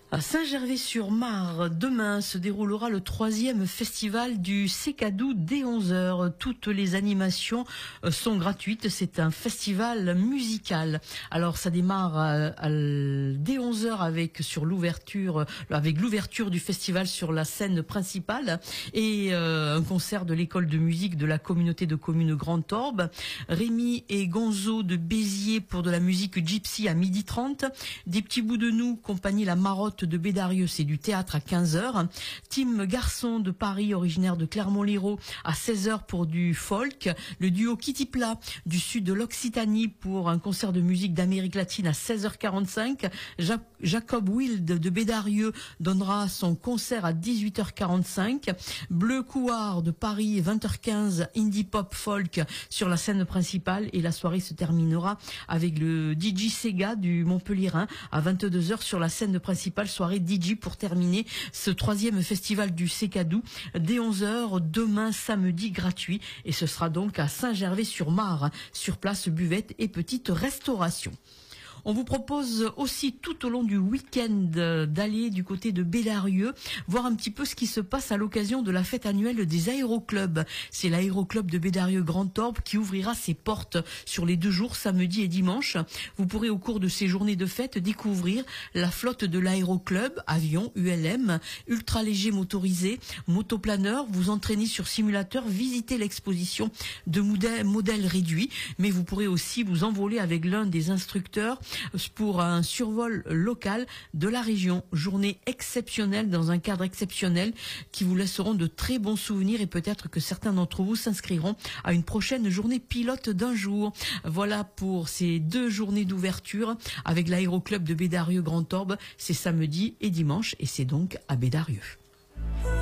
À Saint-Gervais-sur-Marne, demain se déroulera le 3e festival du Sécadou dès 11 heures. Toutes les animations sont gratuites. C'est un festival musical. Alors ça démarre dès 11 heures avec l'ouverture du festival sur la scène principale et un concert de l'école de musique de la communauté de communes Grand Orbe. Rémi et Gonzo de Béziers pour de la musique gypsy à 12h30. Des petits bouts de nous, compagnie La Marotte de Bédarieux, c'est du théâtre à 15h. Team Garçon de Paris, originaire de Clermont-Lérault, à 16h pour du folk. Le duo Kitty Plat du sud de l'Occitanie pour un concert de musique d'Amérique latine à 16h45. Jacob Wild de Bédarieux donnera son concert à 18h45. Bleu Couard de Paris, 20h15, indie pop folk sur la scène principale, et la soirée se terminera avec le DJ Sega du Montpellierin à 22h sur la scène principale. Soirée DJ pour terminer ce 3e festival du Sécadou dès 11h demain samedi, gratuit, et ce sera donc à Saint-Gervais-sur-Marne, sur place buvette et petite restauration. On vous propose aussi tout au long du week-end d'aller du côté de Bédarieux, voir un petit peu ce qui se passe à l'occasion de la fête annuelle des aéroclubs. C'est l'aéroclub de Bédarieux Grand Orbe qui ouvrira ses portes sur les 2 jours, samedi et dimanche. Vous pourrez au cours de ces journées de fête découvrir la flotte de l'aéroclub, avions, ULM, ultra léger motorisés, motoplaneurs, vous entraîner sur simulateur, visiter l'exposition de modèles réduits, mais vous pourrez aussi vous envoler avec l'un des instructeurs pour un survol local de la région. Journée exceptionnelle dans un cadre exceptionnel qui vous laisseront de très bons souvenirs, et peut-être que certains d'entre vous s'inscriront à une prochaine journée pilote d'un jour. Voilà pour ces 2 journées d'ouverture avec l'aéroclub de Bédarieux Grand Orbe. C'est samedi et dimanche, et c'est donc à Bédarieux.